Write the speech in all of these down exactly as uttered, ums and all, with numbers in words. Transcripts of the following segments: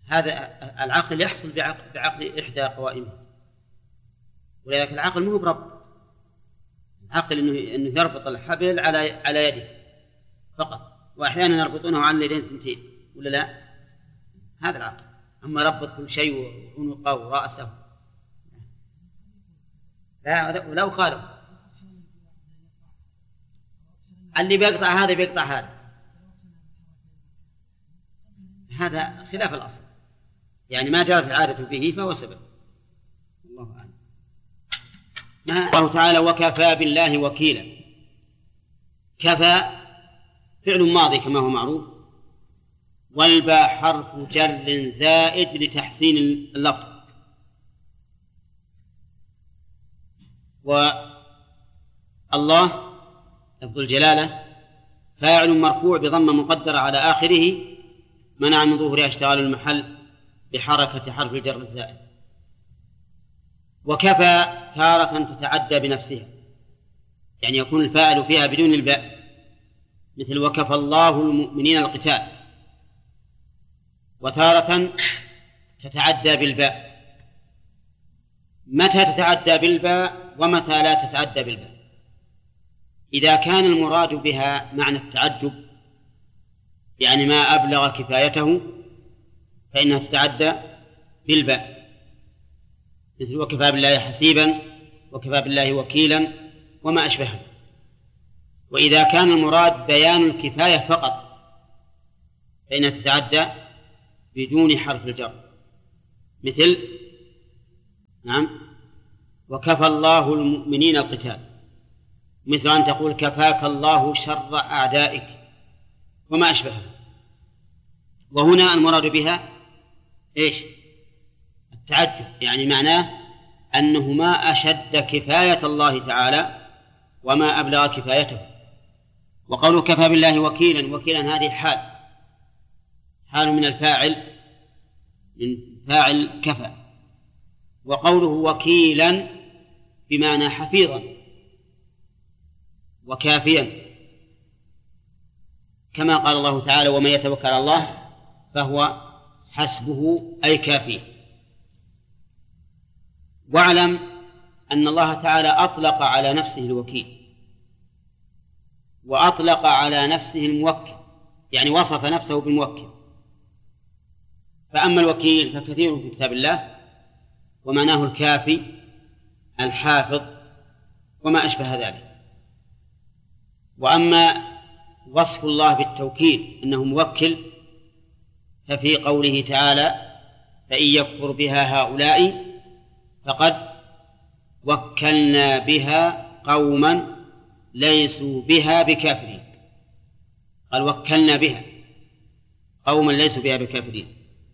هذا العقل يحصل بعقل, بعقل إحدى قوائمه، ولذلك العقل مو بربط. العقل إنه, إنه يربط الحبل على على يده فقط، وأحيانا يربطونه على اليدين اثنتين ولا لا؟ هذا العقل. أما يربط كل شيء وعنقه ورأسه لا، ولو قالوا اللي بيقطع هذا بيقطع هذا، هذا خلاف الأصل، يعني ما جرت العادة به فهو سبب. الله أعلم. الله تعالى وكفى بالله وكيلا. كفى فعل ماضي كما هو معروف، والباء حرف جر زائد لتحسين اللفظ، والله لفظ الجلالة فاعل مرفوع بضمة مقدرة على آخره منع من ظهورها اشتغال المحل بحركة حرف الجر الزائد. وكفى تارة تتعدى بنفسها، يعني يكون الفاعل فيها بدون الباء، مثل وكفى الله المؤمنين القتال. وتارة تتعدى بالباء. متى تتعدى بالباء ومتى لا تتعدى بالباء؟ إذا كان المراد بها معنى التعجب، يعني ما أبلغ كفايته، فإنها تتعدى بالباء، مثل وكفى بالله حسيبا، وكفى بالله وكيلا، وما أشبهه. وإذا كان المراد بيان الكفاية فقط فإنها تتعدى بدون حرف الجر، مثل نعم وكفى الله المؤمنين القتال، مثل أن تقول كفاك الله شر أعدائك، وما أشبهه. وهنا المراد بها إيش؟ التعجب، يعني معناه أنه ما أشد كفاية الله تعالى وما أبلغ كفايته. وقوله كفى بالله وكيلا، وكيلا هذه حال حال من الفاعل، من فاعل كفى. وقوله وكيلا بمعنى حفيظا وكافيا، كما قال الله تعالى ومن يتوكل على الله فهو حسبه أي كافيه. واعلم أن الله تعالى أطلق على نفسه الوكيل، وأطلق على نفسه الموكل، يعني وصف نفسه بالموكل. فأما الوكيل فكثير في كتاب الله، ومعناه الكافي الحافظ وما أشبه ذلك. وأما وصف الله بالتوكيل أنه موكل ففي قوله تعالى فإن يكفر بها هؤلاء فقد وكلنا بها قوما ليسوا بها بكافرين. قال وكلنا بها قوما ليسوا بها بكافرين.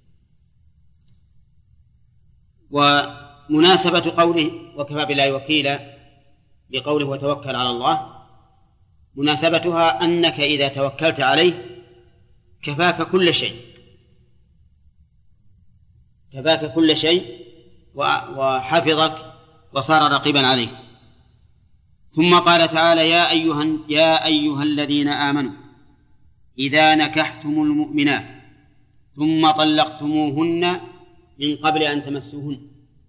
ومناسبة قوله وكفى بالله وكيلا بقوله وتوكل على الله، مناسبتها أنك إذا توكلت عليه كفاك كل شيء، كفاك كل شيء وحفظك وصار رقيبا عليك. ثم قال تعالى يا أيها, يا أيها الذين آمنوا إذا نكحتم المؤمنات ثم طلقتموهن من قبل أن تمسوهن.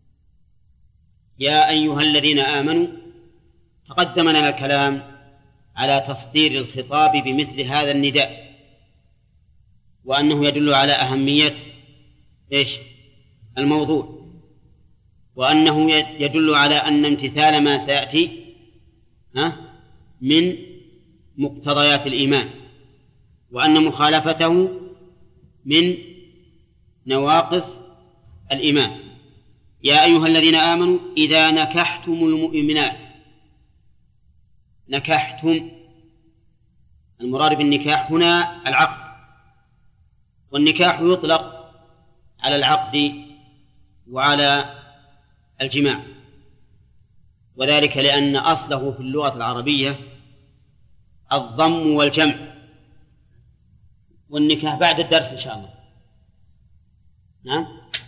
يا أيها الذين آمنوا تقدم لنا الكلام على تصدير الخطاب بمثل هذا النداء، وأنه يدل على أهمية إيش؟ الموضوع، وأنه يدل على أن امتثال ما سيأتي ها من مقتضيات الإيمان، وأن مخالفته من نواقض الإيمان. يا أيها الذين آمنوا إذا نكحتم المؤمنات. نكحتم، المراد بالنكاح هنا العقد، والنكاح يطلق على العقد وعلى الجماع، وذلك لأن أصله في اللغة العربية الضم والجمع. والنكاح بعد الدرس إن شاء الله. نعم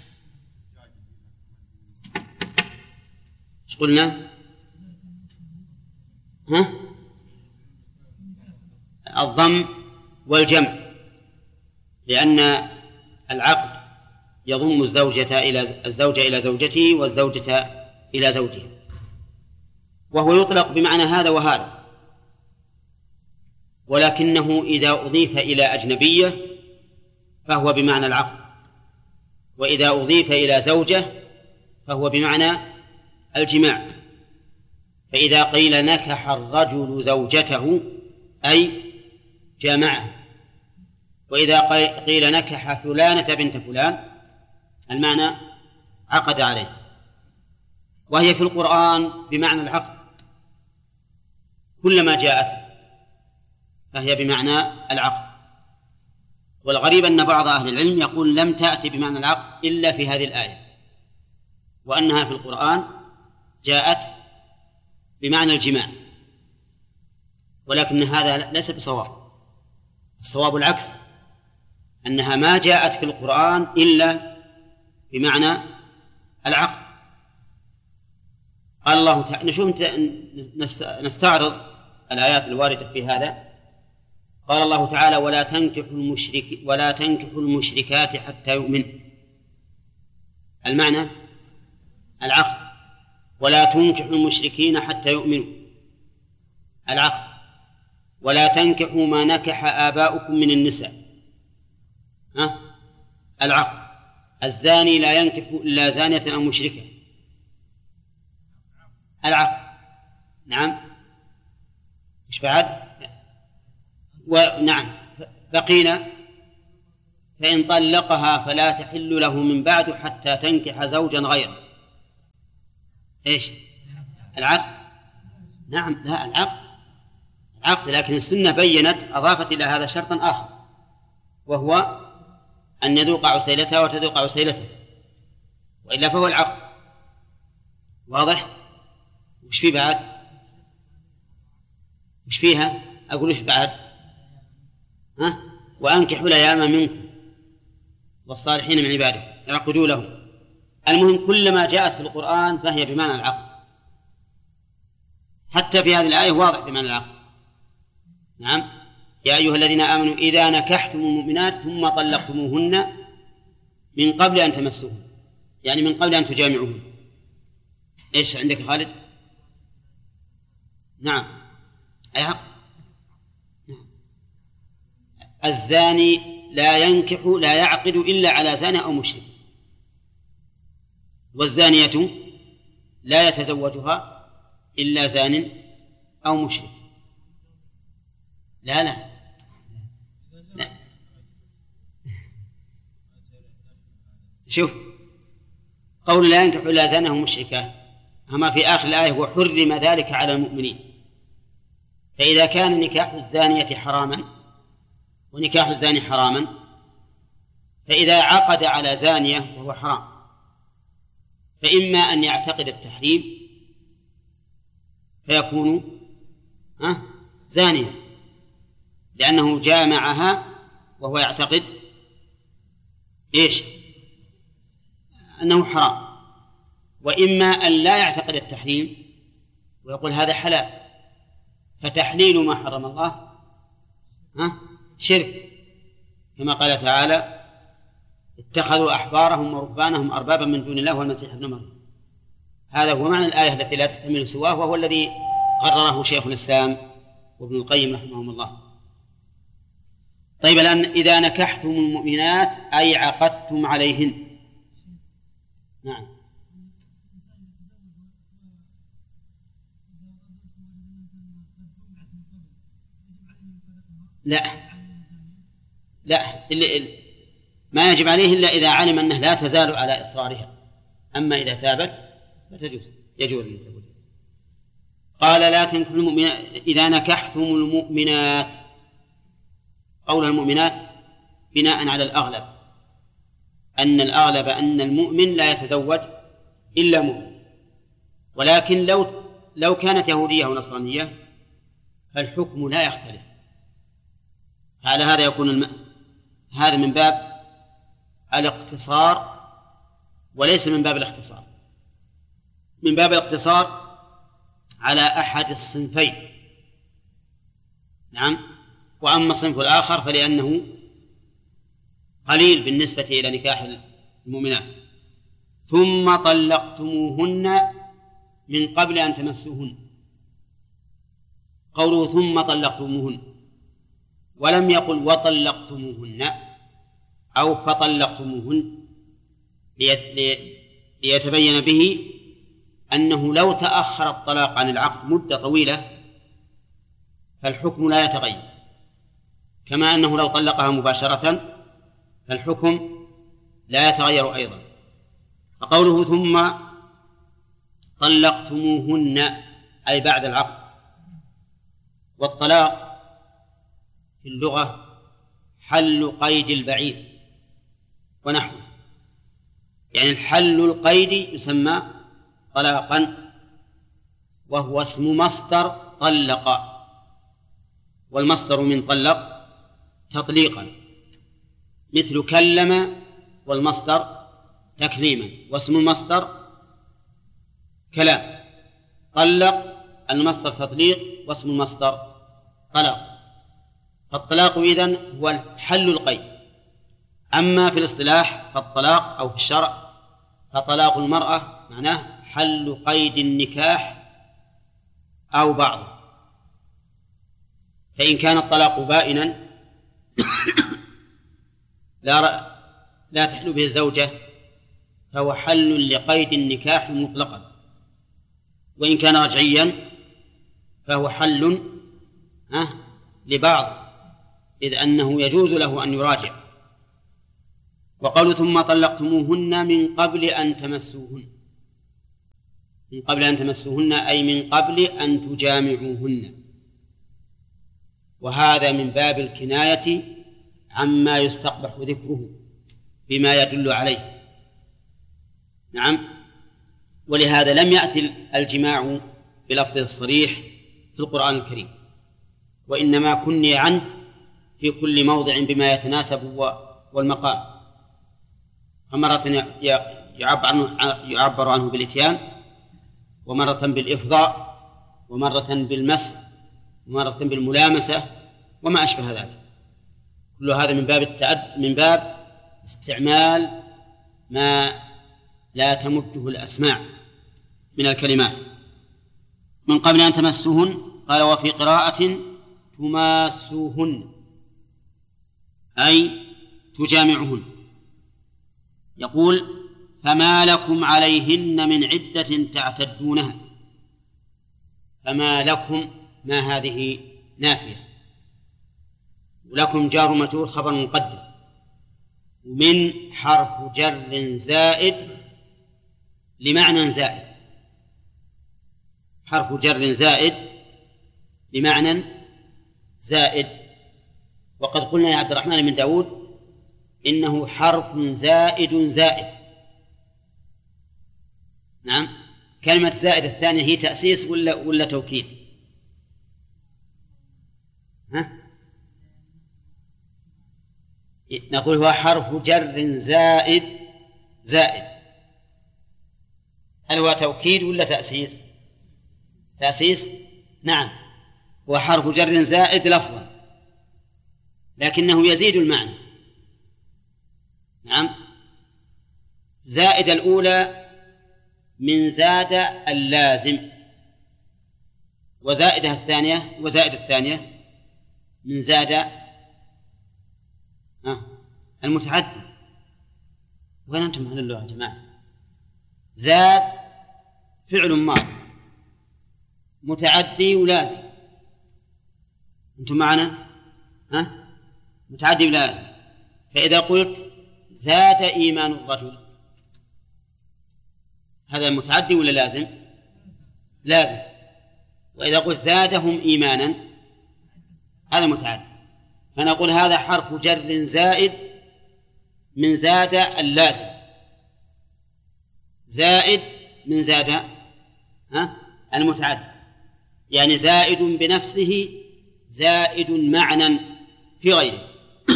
ايش قلنا؟ ها؟ الضم والجمع، لأن العقد يضم الزوجة إلى الزوجة إلى زوجته والزوجة إلى زوجها، وهو يطلق بمعنى هذا وهذا، ولكنه إذا أضيف إلى أجنبية فهو بمعنى العقد، وإذا أضيف إلى زوجة فهو بمعنى الجماع. فإذا قيل نكح الرجل زوجته أي جامعه، وإذا قيل نكح فلانة بنت فلان المعنى عقد عليه. وهي في القرآن بمعنى العقد، كلما جاءت فهي بمعنى العقد. والغريب أن بعض أهل العلم يقول لم تأتي بمعنى العقد إلا في هذه الآية، وأنها في القرآن جاءت بمعنى الجماع، ولكن هذا ليس بصواب. الصواب العكس، أنها ما جاءت في القرآن إلا بمعنى العقد. قال الله تعالى، نشوف نستعرض الآيات الواردة في هذا. قال الله تعالى: ولا تنكحوا المشرك ولا تنكحوا المشركات حتى يؤمنوا. المعنى العقد. ولا تنكحوا المشركين حتى يؤمنوا، العقد. ولا تنكحوا ما نكح آباؤكم من النساء، ها؟ العقد. الزاني لا ينكح إلا زانية أو مشركة، العقد. نعم، مش بعد؟ ونعم، بقينا: فإن طلقها فلا تحل له من بعد حتى تنكح زوجا غيره. إيش؟ العقد. نعم، لا، العقد العقد لكن السنة بينت، أضافت إلى هذا شرطا آخر، وهو أن يذوق عسيلتها وتذوق عسيلته، وإلا فهو العقد. واضح؟ وش في بعد؟ وش فيها؟ أقول وش بعد؟ ها؟ وأنكحوا الأيام منكم والصالحين من عباده يعقدوا لهم. المهم كلما جاءت في القرآن فهي بمعنى العقد، حتى في هذه الآية واضح بمعنى العقد. نعم: يا أيها الذين آمنوا إذا نكحتم المؤمنات ثم طلقتموهن من قبل أن تمسوهن، يعني من قبل أن تجامعوهن. إيش عندك خالد؟ نعم، أي عقد. نعم. الزاني لا ينكح لا يعقد إلا على زاني أو مشرك، والزانية لا يتزوجها إلا زان أو مشرك. لا لا لا شوف، قول لا ينكح إلا زانه مشركة، أما في آخر الآية: وحرم ذلك على المؤمنين. فإذا كان نكاح الزانية حراما ونكاح الزاني حراما، فإذا عقد على زانية وهو حرام، فإما أن يعتقد التحريم فيكون أه؟ زانية، لأنه جامعها وهو يعتقد إيش؟ أنه حرام. وإما أن لا يعتقد التحريم ويقول هذا حلال، فتحليل ما حرم الله ها شرك، كما قال تعالى: اتخذوا أحبارهم ورهبانهم أربابا من دون الله والمسيح ابن مريم. هذا هو معنى الآية التي لا تحتمل سواه، وهو الذي قرره شيخ الإسلام وابن القيم رحمهم الله. طيب، الآن إذا نكحتم المؤمنات أي عقدتم عليهن. نعم. لا لا اللي ما يجب عليه إلا إذا علم أنه لا تزال على إصرارها، أما إذا تابت فتجوز، يجوز للزوج. قال: لا تنكحوا المؤمنات إذا نكحتم المؤمنات. قول المؤمنات بناء على الأغلب، أن الأغلب أن المؤمن لا يتزوج إلا مؤمن، ولكن لو لو كانت يهودية أو نصرانية فالحكم لا يختلف. على هذا يكون الم... هذا من باب الاقتصار وليس من باب الاختصار، من باب الاقتصار على أحد الصنفين. نعم. وأما الصنف الآخر فلأنه قليل بالنسبة إلى نكاح المؤمنات ثم طلقتموهن من قبل أن تمسوهن. قوله ثم طلقتموهن ولم يقل وطلقتموهن أو فطلقتموهن ليتبين به أنه لو تأخر الطلاق عن العقد مدة طويلة فالحكم لا يتغير، كما أنه لو طلقها مباشرة فالحكم لا يتغير أيضا. فقوله ثم طلقتموهن أي بعد العقد. والطلاق في اللغة حل قيد البعير ونحوه، يعني الحل القيد يسمى طلاقا، وهو اسم مصدر طلق، والمصدر من طلق تطليقا، مثل كلم والمصدر تكليما، واسم المصدر كلام. طلق المصدر تطليق واسم المصدر طلاق. فالطلاق إذن هو حل القيد. أما في الاصطلاح فالطلاق أو في الشرع فطلاق المرأة معناه حل قيد النكاح أو بعضه. فإن كان الطلاق بائنا لا لا تحل به الزوجة فهو حل لقيد النكاح مطلقا، وإن كان رجعيا فهو حل لبعض، إذ أنه يجوز له أن يراجع. وقالوا ثم طلقتموهن من قبل أن تمسوهن، من قبل أن تمسوهن أي من قبل أن تجامعوهن، وهذا من باب الكناية عما يستقبح ذكره بما يدل عليه. نعم. ولهذا لم يأتي الجماع بلفظ الصريح في القرآن الكريم، وإنما كني عنه في كل موضع بما يتناسب والمقام. فمرة يعبر عنه, يعبر عنه بالإتيان، ومرة بالإفضاء، ومرة بالمس، ومرة بالملامسة وما أشبه ذلك. كل هذا من باب التعد من باب استعمال ما لا تمده الأسماع من الكلمات. من قبل أن تمسوهن، قال وفي قراءة تماسوهن أي تجامعهن. يقول فما لكم عليهن من عدة تعتدونها. فما لكم، ما هذه نافية، ولكم جار مجرور خبر مقدم، ومن حرف جر زائد لمعنى زائد، حرف جر زائد لمعنى زائد. وقد قلنا يا عبد الرحمن بن داود إنه حرف زائد زائد. نعم. كلمة زائد الثانية هي تأسيس ولا ولا توكيد؟ ها؟ نقول هو حرف جر زائد زائد. هل هو توكيد ولا تأسيس؟ تأسيس. نعم، هو حرف جر زائد لفظا لكنه يزيد المعنى. نعم. زائد الأولى من زاد اللازم، وزائدها الثانية وزائد الثانية من زاد المتعدي. وين أنتم أهل اللغة يا جماعة؟ زاد فعل ماضي متعدي ولازم. أنتم معنا؟ ها؟ متعدي ولازم. فإذا قلت زاد إيمان الرجل، هذا متعدي ولا لازم؟ لازم. وإذا قلت زادهم إيمانا هذا متعدي. فنقول هذا حرف جر زائد من زاد اللازم، زائد من زاد ها المتعدي، يعني زائد بنفسه زائد معنى في غيره.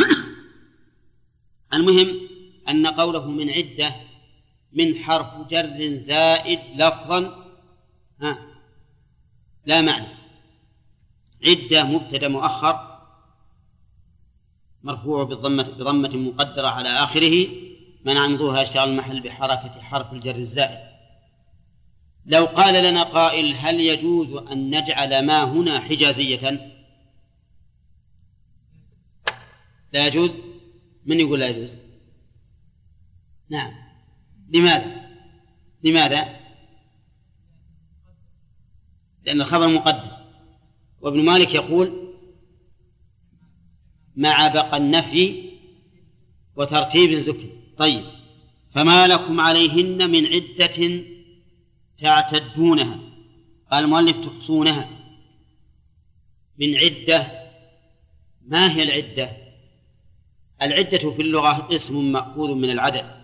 المهم أن قوله من عدة من حرف جر زائد لفظا ها لا معنى. عدة مبتدأ مؤخر مرفوع بضمة, بضمة مقدرة على آخره، منع من ظهورها اشتغال المحل بحركة حرف الجر الزائد. لو قال لنا قائل هل يجوز أن نجعل ما هنا حجازية؟ لا يجوز. من يقول لا يجوز؟ نعم. لماذا؟ لماذا؟ لأن الخبر مقدم، وابن مالك يقول مع بقى النفي وترتيب ذكر. طيب، فما لكم عليهن من عدة تعتدونها. قال المؤلف تحصونها. من عدة، ما هي العدة؟ العدة في اللغة اسم مأخوذ من العدد،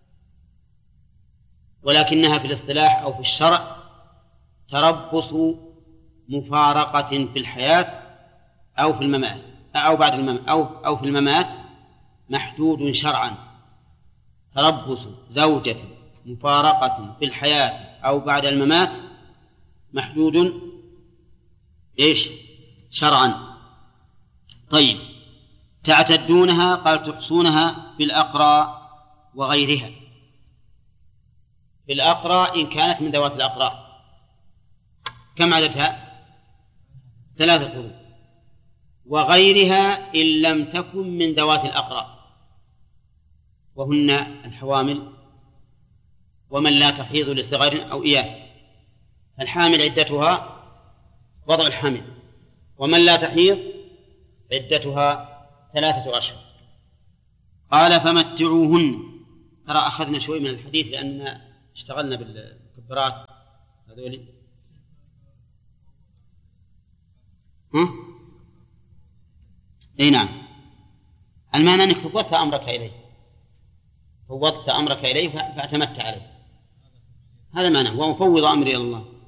ولكنها في الاصطلاح أو في الشرع تربص مفارقة في الحياة أو في الممات أو بعد الممات أو أو في الممات محدود شرعا. تربص زوجة مفارقة في الحياة أو بعد الممات محدود إيش؟ شرعا. طيب، تعتدونها قال تحصونها بالأقرى وغيرها. بالأقرى إن كانت من ذوات الأقراء. كم عددها؟ ثلاثة قرون. وغيرها إن لم تكن من ذوات الأقراء، وهن الحوامل ومن لا تحيض لصغر أو إياس. الحامل عدتها وضع الحمل، ومن لا تحيض عدتها ثلاثة أشهر. قال فمتعوهن. ترى أخذنا شوي من الحديث لأننا اشتغلنا بالمكبرات هذولي. ها؟ اي نعم. المعنى انك فوضت امرك اليه، فوضت امرك اليه فاعتمدت عليه. هذا معنى، ومفوض امري الى الله.